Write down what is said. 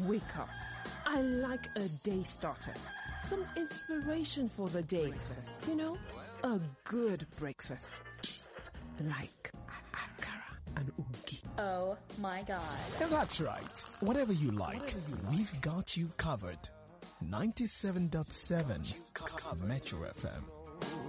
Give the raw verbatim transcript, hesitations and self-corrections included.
wake up, I like a day starter. Some inspiration for the day first, you know? A good breakfast. Like akara and ugi. Oh my God. That's right. Whatever you like, we've got you covered. ninety-seven point seven Metro F M.